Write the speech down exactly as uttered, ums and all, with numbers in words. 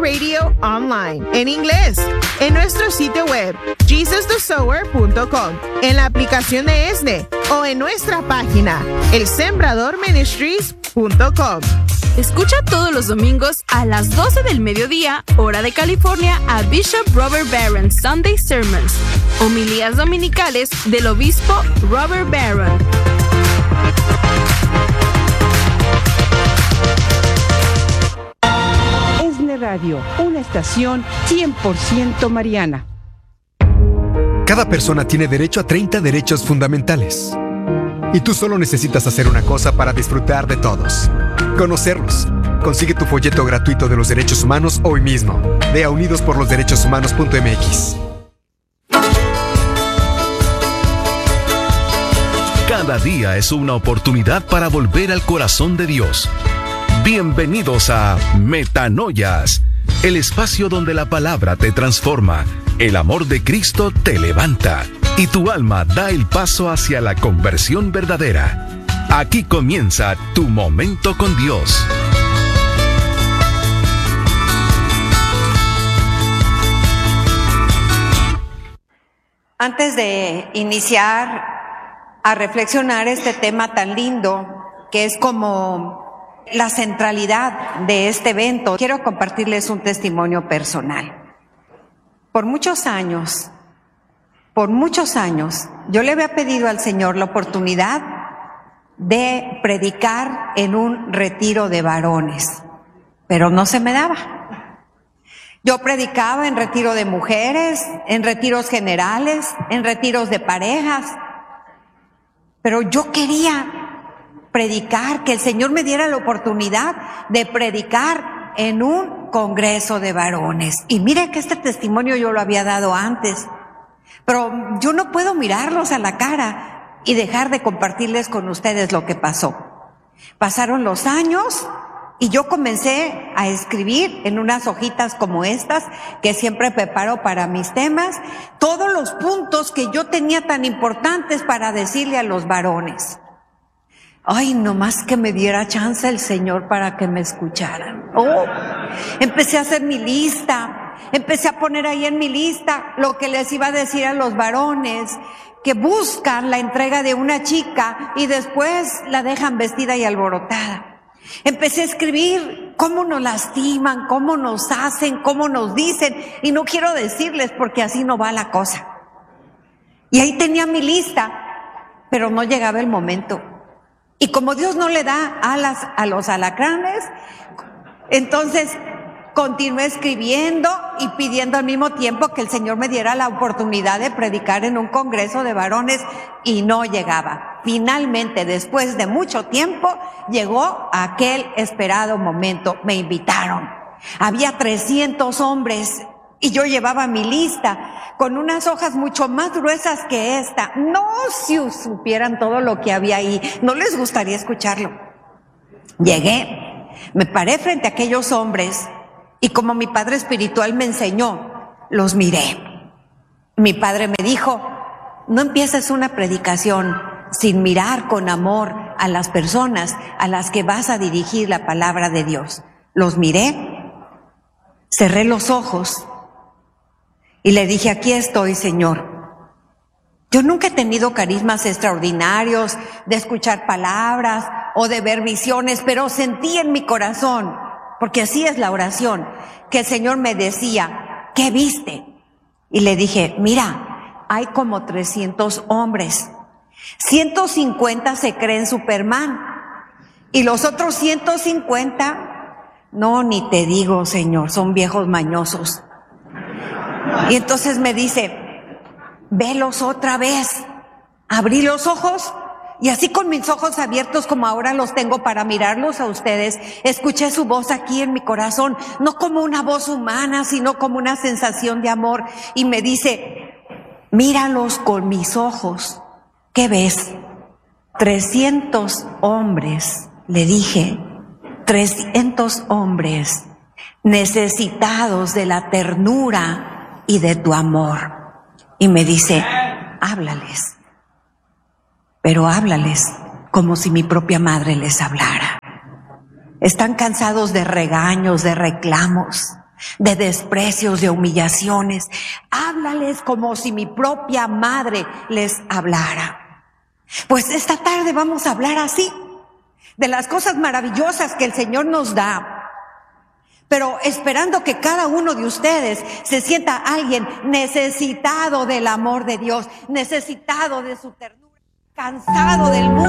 Radio Online, en inglés, en nuestro sitio web, jesus the sower punto com, en la aplicación de E S N E o en nuestra página, el sembrador ministries punto com. Escucha todos los domingos a las doce del mediodía, hora de California, a Bishop Robert Barron Sunday Sermons, homilías dominicales del obispo Robert Barron. E S N E Radio, una estación cien por ciento mariana. Cada persona tiene derecho a treinta derechos fundamentales. Y tú solo necesitas hacer una cosa para disfrutar de todos: conocerlos. Consigue tu folleto gratuito de los derechos humanos hoy mismo. Ve a unidos por los derechos humanos punto m x. Cada día es una oportunidad para volver al corazón de Dios. Bienvenidos a Metanoias, el espacio donde la palabra te transforma, el amor de Cristo te levanta y tu alma da el paso hacia la conversión verdadera. Aquí comienza tu momento con Dios. Antes de iniciar a reflexionar este tema tan lindo, que es como la centralidad de este evento, quiero compartirles un testimonio personal. Por muchos años, por muchos años, yo le había pedido al Señor la oportunidad de predicar en un retiro de varones, pero no se me daba. Yo predicaba en retiro de mujeres, en retiros generales, en retiros de parejas, pero yo quería predicar, que el Señor me diera la oportunidad de predicar en un congreso de varones. Y mire que este testimonio yo lo había dado antes, pero yo no puedo mirarlos a la cara y dejar de compartirles con ustedes lo que pasó. Pasaron los años y yo comencé a escribir en unas hojitas como estas, que siempre preparo para mis temas, todos los puntos que yo tenía tan importantes para decirle a los varones. Ay, nomás que me diera chance el Señor para que me escucharan. Oh, empecé a hacer mi lista, empecé a poner ahí en mi lista lo que les iba a decir a los varones, que buscan la entrega de una chica y después la dejan vestida y alborotada. Empecé a escribir cómo nos lastiman, cómo nos hacen, cómo nos dicen, y no quiero decirles porque así no va la cosa. Y ahí tenía mi lista, pero no llegaba el momento. Y como Dios no le da alas a los alacranes, entonces continué escribiendo y pidiendo al mismo tiempo que el Señor me diera la oportunidad de predicar en un congreso de varones, y no llegaba. Finalmente, después de mucho tiempo, llegó aquel esperado momento. Me invitaron. Había trescientos hombres y yo llevaba mi lista con unas hojas mucho más gruesas que esta. No, si supieran todo lo que había ahí, no les gustaría escucharlo. Llegué, me paré frente a aquellos hombres y como mi padre espiritual me enseñó, los miré. Mi padre me dijo: no empieces una predicación sin mirar con amor a las personas a las que vas a dirigir la palabra de Dios. Los miré, cerré los ojos y le dije: aquí estoy, Señor. Yo nunca he tenido carismas extraordinarios de escuchar palabras o de ver visiones, pero sentí en mi corazón, porque así es la oración, que el Señor me decía: ¿qué viste? Y le dije: mira, hay como trescientos hombres. ciento cincuenta se creen Superman y los otros ciento cincuenta, no, ni te digo, Señor, son viejos mañosos. Y entonces me dice: velos otra vez. Abrí los ojos y así con mis ojos abiertos como ahora los tengo para mirarlos a ustedes, escuché su voz aquí en mi corazón, no como una voz humana, sino como una sensación de amor, y me dice: míralos con mis ojos. ¿Qué ves? Trescientos hombres, le dije, trescientos hombres necesitados de la ternura y de tu amor. Y me dice: háblales, pero háblales como si mi propia madre les hablara. Están cansados de regaños, de reclamos, de desprecios, de humillaciones. Háblales como si mi propia madre les hablara. Pues esta tarde vamos a hablar así, de las cosas maravillosas que el Señor nos da, pero esperando que cada uno de ustedes se sienta alguien necesitado del amor de Dios, necesitado de su ternura, cansado del mundo.